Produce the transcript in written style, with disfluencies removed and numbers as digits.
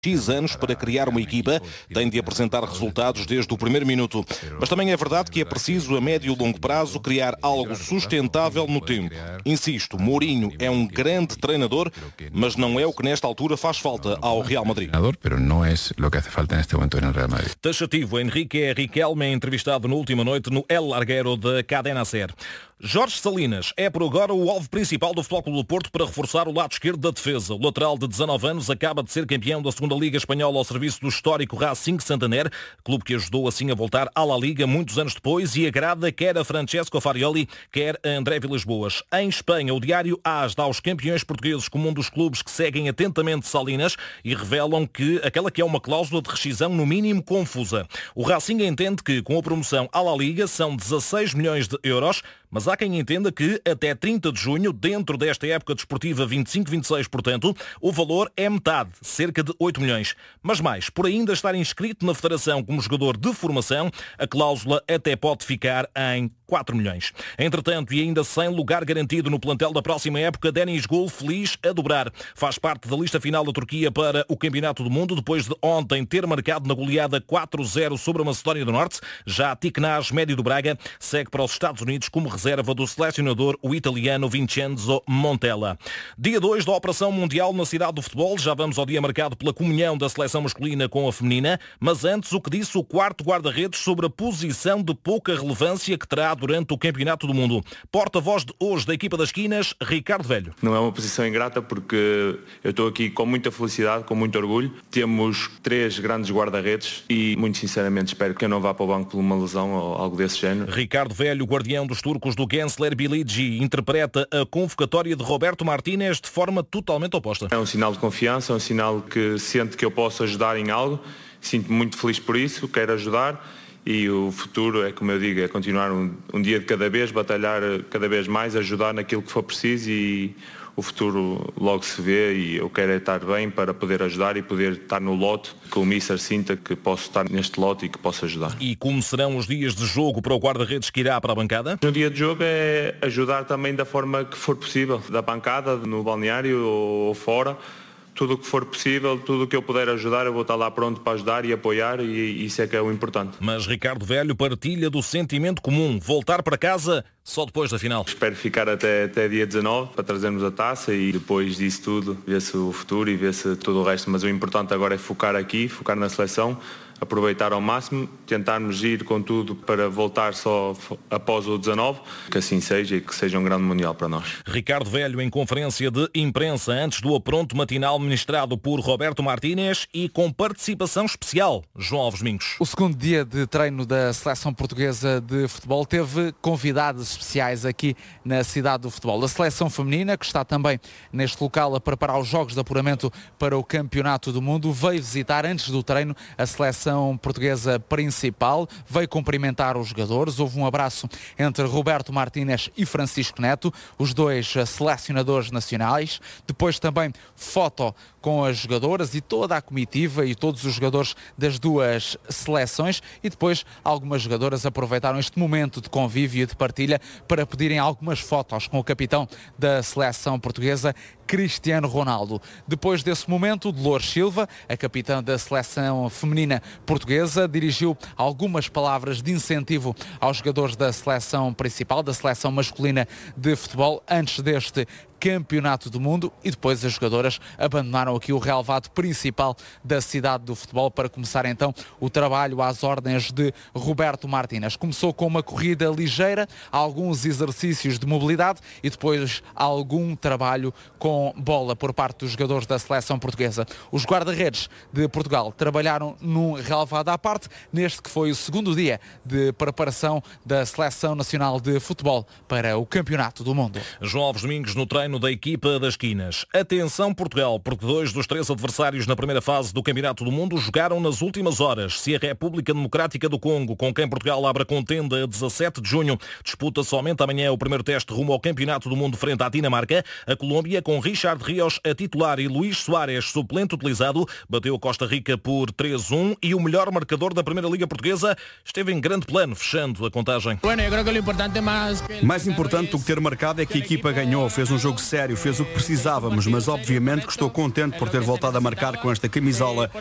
X anos para criar uma equipa, tem de apresentar resultados desde o primeiro minuto. Mas também é verdade que é preciso, a médio e longo prazo, criar algo sustentável no tempo. Insisto, Mourinho é um grande treinador, mas não é o que nesta altura faz falta ao Real Madrid. Taxativo, Henrique Riquelme, entrevistado na última noite no El Larguero da Cadena Ser. Jorge Salinas é por agora o alvo principal do Futebol Clube do Porto para reforçar o lado esquerdo da defesa. O lateral de 19 anos acaba de ser campeão da segunda Liga Espanhola ao serviço do histórico Racing Santander, clube que ajudou assim a voltar à La Liga muitos anos depois e agrada quer a Francesco Farioli, quer a André Vilas-Boas. Em Espanha, o diário AS dá aos campeões portugueses como um dos clubes que seguem atentamente Salinas e revelam que aquela que é uma cláusula de rescisão no mínimo confusa. O Racing entende que com a promoção à La Liga são 16 milhões de euros, mas há quem entenda que até 30 de junho, dentro desta época desportiva 25-26, portanto, o valor é metade, cerca de 8 milhões. Mas mais, por ainda estar inscrito na Federação como jogador de formação, a cláusula até pode ficar em 4 milhões. Entretanto, e ainda sem lugar garantido no plantel da próxima época, Deniz Gül feliz a dobrar. Faz parte da lista final da Turquia para o Campeonato do Mundo, depois de ontem ter marcado na goleada 4-0 sobre a Macedónia do Norte. Já Tiknaz, médio do Braga, segue para os Estados Unidos como reserva do selecionador, o italiano Vincenzo Montella. Dia 2 da Operação Mundial na Cidade do Futebol. Já vamos ao dia marcado pela comunhão da seleção masculina com a feminina, mas antes o que disse o quarto guarda-redes sobre a posição de pouca relevância que terá durante o Campeonato do Mundo. Porta-voz de hoje da equipa das esquinas, Ricardo Velho. Não é uma posição ingrata porque eu estou aqui com muita felicidade, com muito orgulho. Temos 3 grandes guarda-redes e muito sinceramente espero que eu não vá para o banco por uma lesão ou algo desse género. Ricardo Velho, guardião dos turcos do Gensler Biligi, interpreta a convocatória de Roberto Martínez de forma totalmente oposta. É um sinal de confiança, é um sinal que sente que eu posso ajudar em algo. Sinto-me muito feliz por isso, quero ajudar. E o futuro é, como eu digo, é continuar um dia de cada vez, batalhar cada vez mais, ajudar naquilo que for preciso e o futuro logo se vê e eu quero estar bem para poder ajudar e poder estar no lote, que o Mister sinta que posso estar neste lote e que posso ajudar. E como serão os dias de jogo para o guarda-redes que irá para a bancada? No dia de jogo é ajudar também da forma que for possível, da bancada, no balneário ou fora. Tudo o que for possível, tudo o que eu puder ajudar, eu vou estar lá pronto para ajudar e apoiar e isso é que é o importante. Mas Ricardo Velho partilha do sentimento comum, voltar para casa só depois da final. Espero ficar até dia 19 para trazermos a taça e depois disso tudo, ver-se o futuro e ver-se todo o resto. Mas o importante agora é focar aqui, focar na seleção, aproveitar ao máximo, tentarmos ir com tudo para voltar só após o 19, que assim seja e que seja um grande mundial para nós. Ricardo Velho em conferência de imprensa antes do apronto matinal ministrado por Roberto Martínez e com participação especial, João Alves Mingos. O segundo dia de treino da seleção portuguesa de futebol teve convidados especiais aqui na Cidade do Futebol. A seleção feminina, que está também neste local a preparar os jogos de apuramento para o Campeonato do Mundo, veio visitar antes do treino a seleção portuguesa principal, veio cumprimentar os jogadores, houve um abraço entre Roberto Martínez e Francisco Neto, os dois selecionadores nacionais, depois também foto com as jogadoras e toda a comitiva e todos os jogadores das duas seleções e depois algumas jogadoras aproveitaram este momento de convívio e de partilha para pedirem algumas fotos com o capitão da seleção portuguesa, Cristiano Ronaldo. Depois desse momento, Dolores Silva, a capitã da seleção feminina portuguesa, dirigiu algumas palavras de incentivo aos jogadores da seleção principal, da seleção masculina de futebol, antes deste Campeonato do Mundo e depois as jogadoras abandonaram aqui o relvado principal da Cidade do Futebol para começar então o trabalho às ordens de Roberto Martínez. Começou com uma corrida ligeira, alguns exercícios de mobilidade e depois algum trabalho com bola por parte dos jogadores da seleção portuguesa. Os guarda-redes de Portugal trabalharam num relvado à parte, neste que foi o segundo dia de preparação da Seleção Nacional de Futebol para o Campeonato do Mundo. João Alves Domingos no treino da equipa das esquinas. Atenção Portugal, porque 2 dos 3 adversários na primeira fase do Campeonato do Mundo jogaram nas últimas horas. Se a República Democrática do Congo, com quem Portugal abre a contenda a 17 de junho, disputa somente amanhã o primeiro teste rumo ao Campeonato do Mundo frente à Dinamarca, a Colômbia, com Richard Rios a titular e Luís Soares suplente utilizado, bateu a Costa Rica por 3-1 e o melhor marcador da Primeira Liga Portuguesa esteve em grande plano, fechando a contagem. Mais importante do que ter marcado é que a equipa ganhou, fez um jogo sério, fez o que precisávamos, mas obviamente que estou contente por ter voltado a marcar com esta camisola